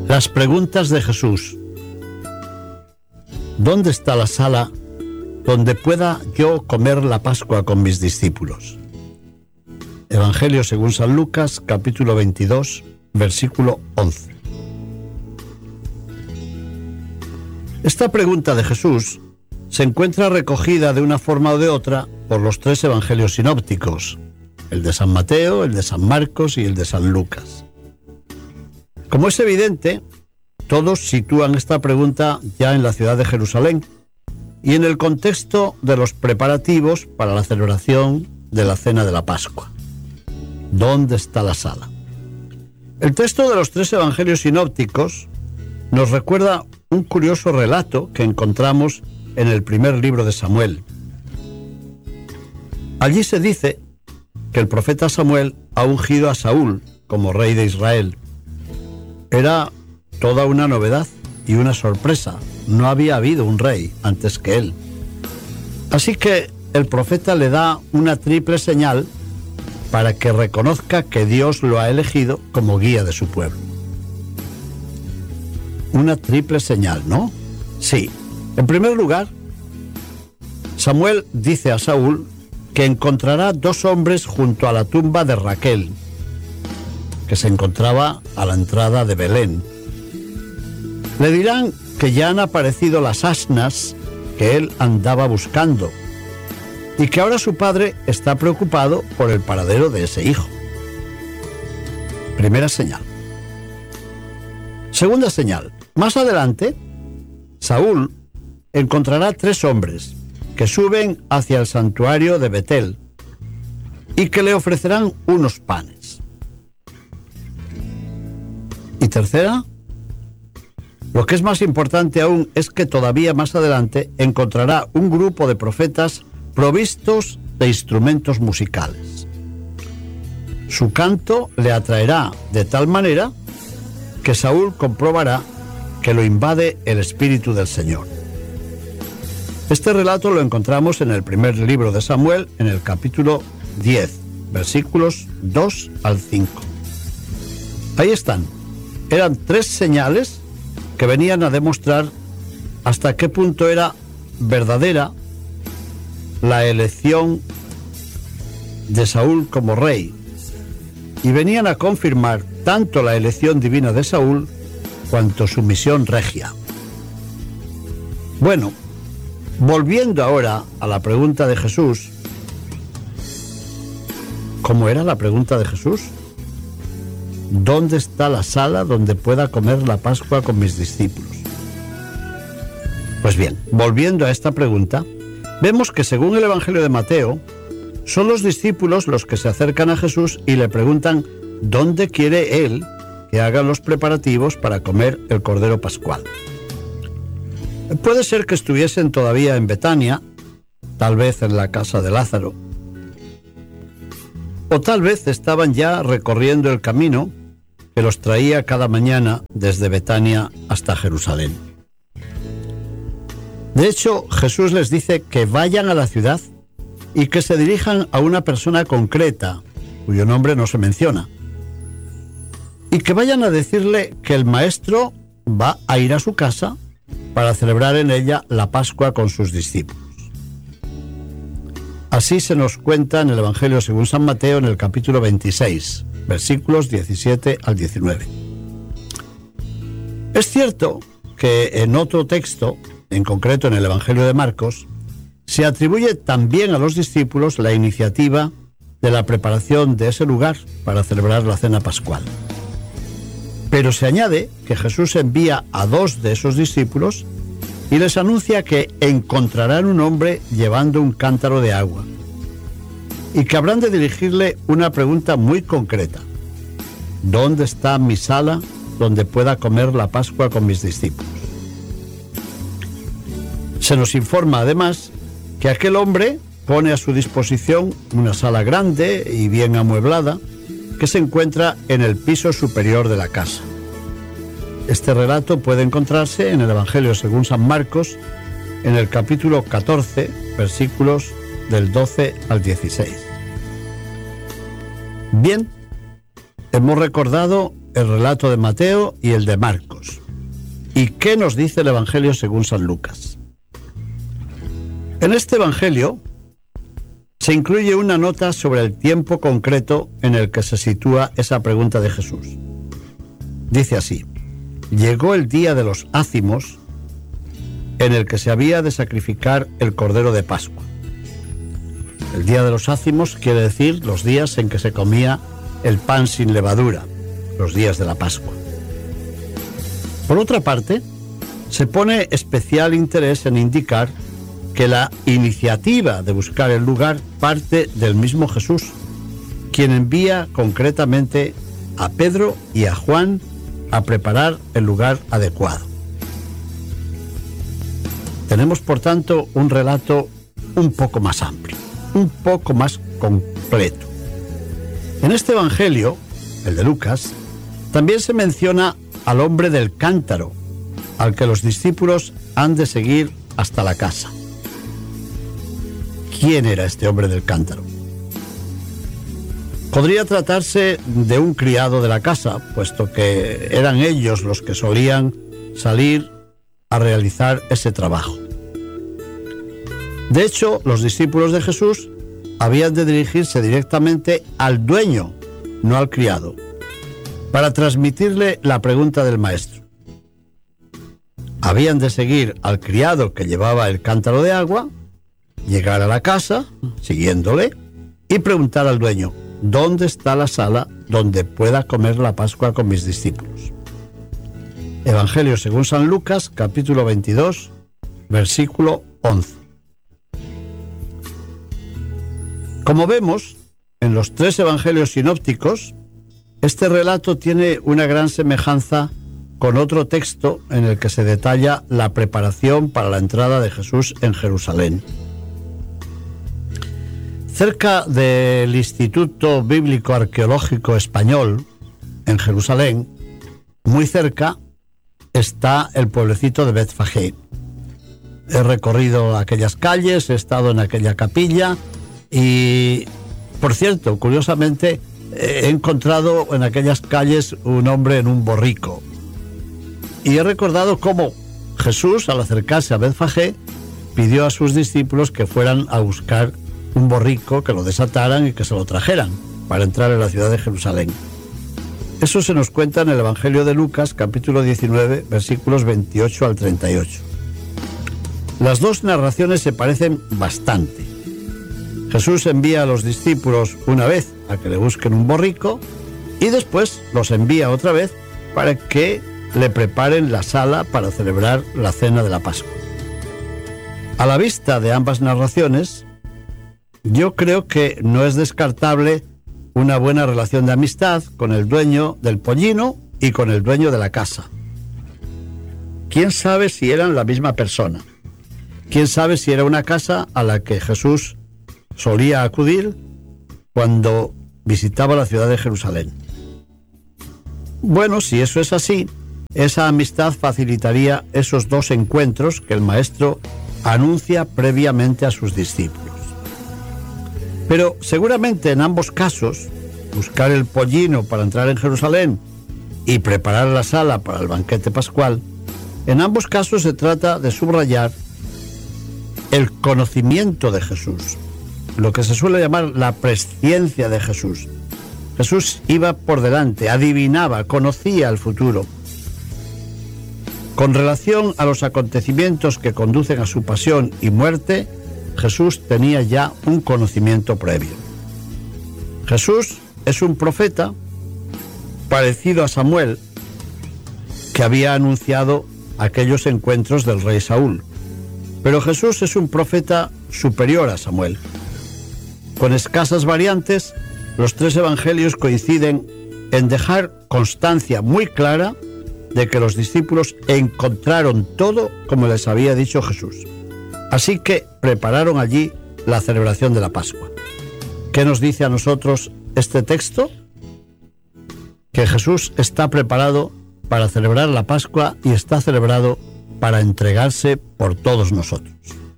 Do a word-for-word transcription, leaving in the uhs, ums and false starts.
Las preguntas de Jesús. ¿Dónde está la sala donde pueda yo comer la Pascua con mis discípulos? Evangelio según San Lucas, capítulo veintidós, versículo once. Esta pregunta de Jesús se encuentra recogida de una forma o de otra por los tres evangelios sinópticos, el de San Mateo, el de San Marcos y el de San Lucas. Como es evidente, todos sitúan esta pregunta ya en la ciudad de Jerusalén y en el contexto de los preparativos para la celebración de la cena de la Pascua. ¿Dónde está la sala? El texto de los tres evangelios sinópticos nos recuerda un curioso relato que encontramos en el primer libro de Samuel. Allí se dice que el profeta Samuel ha ungido a Saúl como rey de Israel. Era toda una novedad y una sorpresa. No había habido un rey antes que él. Así que el profeta le da una triple señal para que reconozca que Dios lo ha elegido como guía de su pueblo. Una triple señal, ¿no? Sí. En primer lugar, Samuel dice a Saúl que encontrará dos hombres junto a la tumba de Raquel, que se encontraba a la entrada de Belén. Le dirán que ya han aparecido las asnas que él andaba buscando y que ahora su padre está preocupado por el paradero de ese hijo. Primera señal. Segunda señal. Más adelante, Saúl encontrará tres hombres que suben hacia el santuario de Betel y que le ofrecerán unos panes. Y tercera, lo que es más importante aún es que todavía más adelante encontrará un grupo de profetas provistos de instrumentos musicales. Su canto le atraerá de tal manera que Saúl comprobará que lo invade el Espíritu del Señor. Este relato lo encontramos en el primer libro de Samuel, en el capítulo diez, versículos dos al cinco. Ahí están. Eran tres señales que venían a demostrar hasta qué punto era verdadera la elección de Saúl como rey, y venían a confirmar tanto la elección divina de Saúl cuanto su misión regia. Bueno, volviendo ahora a la pregunta de Jesús, ¿cómo era la pregunta de Jesús? ¿Dónde está la sala donde pueda comer la Pascua con mis discípulos? Pues bien, volviendo a esta pregunta, vemos que según el Evangelio de Mateo, son los discípulos los que se acercan a Jesús y le preguntan dónde quiere él que hagan los preparativos para comer el Cordero Pascual. Puede ser que estuviesen todavía en Betania, tal vez en la casa de Lázaro, o tal vez estaban ya recorriendo el camino que los traía cada mañana desde Betania hasta Jerusalén. De hecho, Jesús les dice que vayan a la ciudad y que se dirijan a una persona concreta, cuyo nombre no se menciona, y que vayan a decirle que el maestro va a ir a su casa para celebrar en ella la Pascua con sus discípulos. Así se nos cuenta en el Evangelio según San Mateo, en el capítulo veintiséis, versículos diecisiete al diecinueve. Es cierto que en otro texto, en concreto en el Evangelio de Marcos, se atribuye también a los discípulos la iniciativa de la preparación de ese lugar para celebrar la cena pascual. Pero se añade que Jesús envía a dos de esos discípulos y les anuncia que encontrarán un hombre llevando un cántaro de agua y que habrán de dirigirle una pregunta muy concreta: ¿dónde está mi sala donde pueda comer la Pascua con mis discípulos? Se nos informa además que aquel hombre pone a su disposición una sala grande y bien amueblada que se encuentra en el piso superior de la casa. Este relato puede encontrarse en el Evangelio según San Marcos, en el capítulo catorce, versículos del doce al dieciséis. Bien, hemos recordado el relato de Mateo y el de Marcos. ¿Y qué nos dice el Evangelio según San Lucas? En este Evangelio se incluye una nota sobre el tiempo concreto en el que se sitúa esa pregunta de Jesús. Dice así: llegó el día de los ácimos, en el que se había de sacrificar el Cordero de Pascua. El día de los ácimos quiere decir los días en que se comía el pan sin levadura, los días de la Pascua. Por otra parte, se pone especial interés en indicar que la iniciativa de buscar el lugar parte del mismo Jesús, quien envía concretamente a Pedro y a Juan a preparar el lugar adecuado. Tenemos, por tanto, un relato un poco más amplio, un poco más completo. En este Evangelio, el de Lucas, también se menciona al hombre del cántaro, al que los discípulos han de seguir hasta la casa. ¿Quién era este hombre del cántaro? Podría tratarse de un criado de la casa, puesto que eran ellos los que solían salir a realizar ese trabajo. De hecho, los discípulos de Jesús habían de dirigirse directamente al dueño, no al criado, para transmitirle la pregunta del maestro. Habían de seguir al criado que llevaba el cántaro de agua, llegar a la casa, siguiéndole, y preguntar al dueño: ¿dónde está la sala donde pueda comer la Pascua con mis discípulos? Evangelio según San Lucas, capítulo veintidós, versículo once. Como vemos, en los tres evangelios sinópticos, este relato tiene una gran semejanza con otro texto en el que se detalla la preparación para la entrada de Jesús en Jerusalén. Cerca del Instituto Bíblico Arqueológico Español, en Jerusalén, muy cerca, está el pueblecito de Betfagé. He recorrido aquellas calles, he estado en aquella capilla y, por cierto, curiosamente, he encontrado en aquellas calles un hombre en un borrico. Y he recordado cómo Jesús, al acercarse a Betfagé, pidió a sus discípulos que fueran a buscar un borrico, que lo desataran y que se lo trajeran para entrar en la ciudad de Jerusalén. Eso se nos cuenta en el Evangelio de Lucas, capítulo diecinueve, versículos veintiocho al treinta y ocho. Las dos narraciones se parecen bastante. Jesús envía a los discípulos una vez a que le busquen un borrico y después los envía otra vez para que le preparen la sala para celebrar la cena de la Pascua. A la vista de ambas narraciones, yo creo que no es descartable una buena relación de amistad con el dueño del pollino y con el dueño de la casa. ¿Quién sabe si eran la misma persona? ¿Quién sabe si era una casa a la que Jesús solía acudir cuando visitaba la ciudad de Jerusalén? Bueno, si eso es así, esa amistad facilitaría esos dos encuentros que el Maestro anuncia previamente a sus discípulos. Pero seguramente en ambos casos, buscar el pollino para entrar en Jerusalén y preparar la sala para el banquete pascual, en ambos casos se trata de subrayar el conocimiento de Jesús, lo que se suele llamar la presciencia de Jesús. Jesús iba por delante, adivinaba, conocía el futuro. Con relación a los acontecimientos que conducen a su pasión y muerte, Jesús tenía ya un conocimiento previo. Jesús es un profeta parecido a Samuel, que había anunciado aquellos encuentros del rey Saúl. Pero Jesús es un profeta superior a Samuel. Con escasas variantes, los tres evangelios coinciden en dejar constancia muy clara de que los discípulos encontraron todo como les había dicho Jesús. Así que prepararon allí la celebración de la Pascua. ¿Qué nos dice a nosotros este texto? Que Jesús está preparado para celebrar la Pascua y está celebrado para entregarse por todos nosotros.